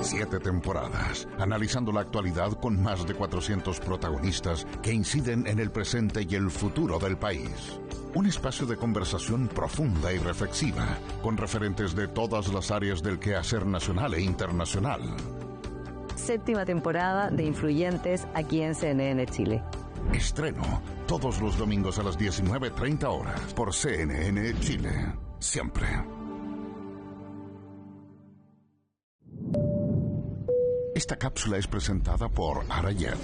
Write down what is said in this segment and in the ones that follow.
7 temporadas, analizando la actualidad con más de 400 protagonistas que inciden en el presente y el futuro del país. Un espacio de conversación profunda y reflexiva, con referentes de todas las áreas del quehacer nacional e internacional. 7ª temporada de Influyentes aquí en CNN Chile. Estreno todos los domingos a las 19:30 horas por CNN Chile. Siempre. Esta cápsula es presentada por Arayet.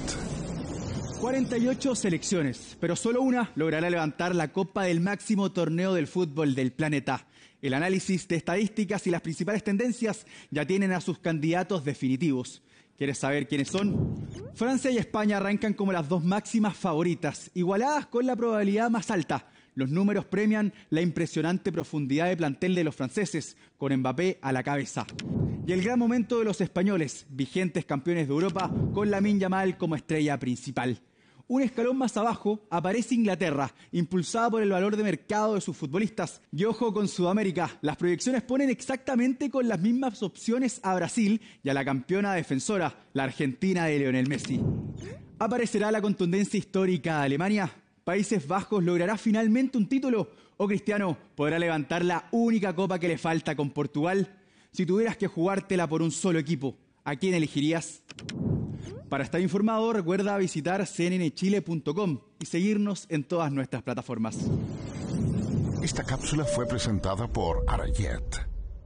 48 selecciones, pero solo una logrará levantar la copa del máximo torneo del fútbol del planeta. El análisis de estadísticas y las principales tendencias ya tienen a sus candidatos definitivos. ¿Quieres saber quiénes son? Francia y España arrancan como las dos máximas favoritas, igualadas con la probabilidad más alta. Los números premian la impresionante profundidad de plantel de los franceses, con Mbappé a la cabeza. Y el gran momento de los españoles, vigentes campeones de Europa, con Lamine Yamal como estrella principal. Un escalón más abajo aparece Inglaterra, impulsada por el valor de mercado de sus futbolistas. Y ojo con Sudamérica, las proyecciones ponen exactamente con las mismas opciones a Brasil y a la campeona defensora, la Argentina de Lionel Messi. ¿Aparecerá la contundencia histórica de Alemania? ¿Países Bajos logrará finalmente un título? ¿O Cristiano podrá levantar la única copa que le falta con Portugal? Si tuvieras que jugártela por un solo equipo, ¿a quién elegirías? Para estar informado, recuerda visitar cnnchile.com y seguirnos en todas nuestras plataformas. Esta cápsula fue presentada por Arayet.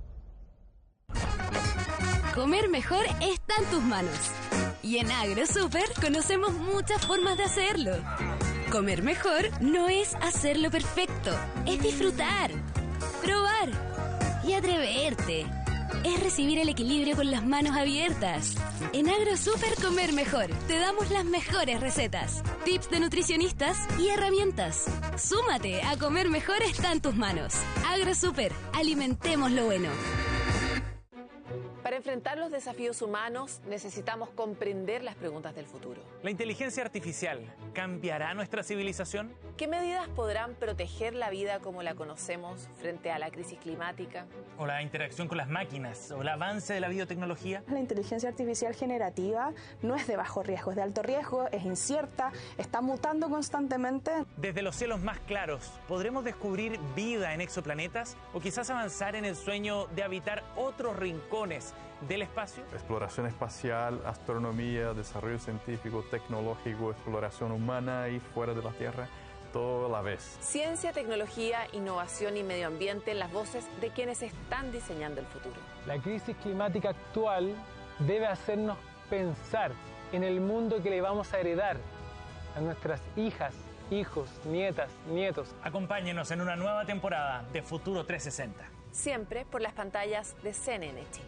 Comer mejor está en tus manos. Y en AgroSuper conocemos muchas formas de hacerlo. Comer mejor no es hacerlo perfecto, es disfrutar, probar y atreverte. Es recibir el equilibrio con las manos abiertas. En AgroSuper Comer Mejor te damos las mejores recetas, tips de nutricionistas y herramientas. Súmate a Comer Mejor está en tus manos. AgroSuper, alimentemos lo bueno. Para enfrentar los desafíos humanos necesitamos comprender las preguntas del futuro. ¿La inteligencia artificial cambiará nuestra civilización? ¿Qué medidas podrán proteger la vida como la conocemos frente a la crisis climática? ¿O la interacción con las máquinas? ¿O el avance de la biotecnología? La inteligencia artificial generativa no es de bajo riesgo, es de alto riesgo, es incierta, está mutando constantemente. Desde los cielos más claros, ¿podremos descubrir vida en exoplanetas? ¿O quizás avanzar en el sueño de habitar otros rincones del espacio? Exploración espacial, astronomía, desarrollo científico, tecnológico, exploración humana y fuera de la Tierra, todo a la vez. Ciencia, tecnología, innovación y medio ambiente, las voces de quienes están diseñando el futuro. La crisis climática actual debe hacernos pensar en el mundo que le vamos a heredar a nuestras hijas, hijos, nietas, nietos. Acompáñenos en una nueva temporada de Futuro 360. Siempre por las pantallas de CNN Chile.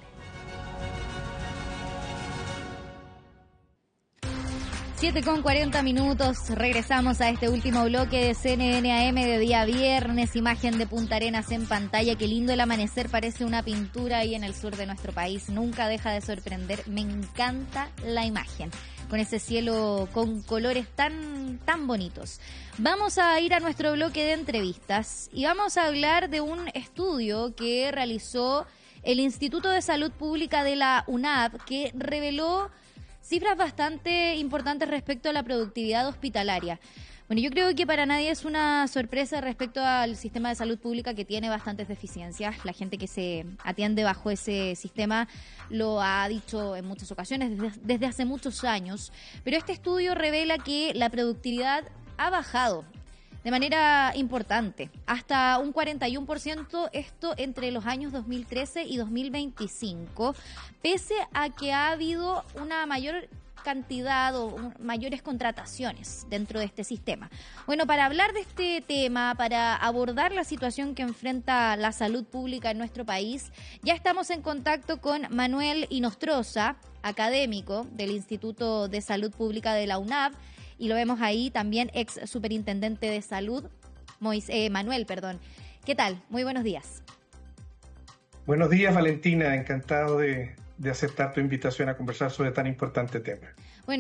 7:40, regresamos a este último bloque de CNN AM de día viernes, imagen de Punta Arenas en pantalla, qué lindo el amanecer, parece una pintura ahí en el sur de nuestro país, nunca deja de sorprender, me encanta la imagen, con ese cielo con colores tan bonitos. Vamos a ir a nuestro bloque de entrevistas y vamos a hablar de un estudio que realizó el Instituto de Salud Pública de la UNAV, que reveló cifras bastante importantes respecto a la productividad hospitalaria. Bueno, yo creo que para nadie es una sorpresa respecto al sistema de salud pública, que tiene bastantes deficiencias. La gente que se atiende bajo ese sistema lo ha dicho en muchas ocasiones, desde hace muchos años. Pero este estudio revela que la productividad ha bajado de manera importante, hasta un 41%, esto entre los años 2013 y 2025, pese a que ha habido una mayor cantidad o mayores contrataciones dentro de este sistema. Bueno, para hablar de este tema, para abordar la situación que enfrenta la salud pública en nuestro país, ya estamos en contacto con Manuel Inostroza, académico del Instituto de Salud Pública de la UNAV, y lo vemos ahí también, ex superintendente de salud, Manuel. ¿Qué tal? Muy buenos días. Buenos días, Valentina. Encantado de aceptar tu invitación a conversar sobre tan importante tema. Bueno,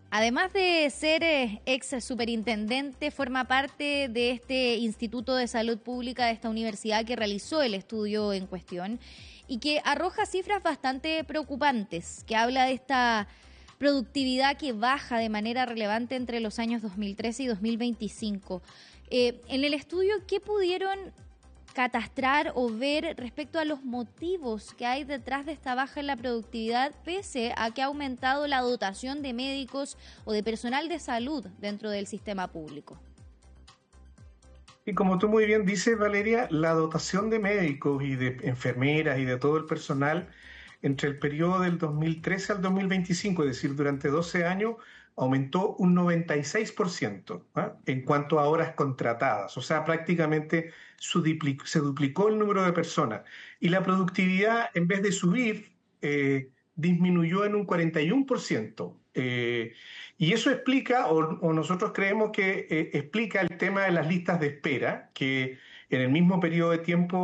Además de ser ex superintendente, forma parte de este Instituto de Salud Pública de esta universidad que realizó el estudio en cuestión y que arroja cifras bastante preocupantes, que habla de esta productividad que baja de manera relevante entre los años 2013 y 2025. En el estudio, ¿qué pudieron catastrar o ver respecto a los motivos que hay detrás de esta baja en la productividad, pese a que ha aumentado la dotación de médicos o de personal de salud dentro del sistema público? Y como tú muy bien dices, Valeria, la dotación de médicos y de enfermeras y de todo el personal entre el periodo del 2013 al 2025, es decir, durante 12 años, aumentó un 96% en cuanto a horas contratadas. O sea, prácticamente se duplicó el número de personas. Y la productividad, en vez de subir, disminuyó en un 41%. Y eso explica, o nosotros creemos que explica el tema de las listas de espera, que en el mismo periodo de tiempo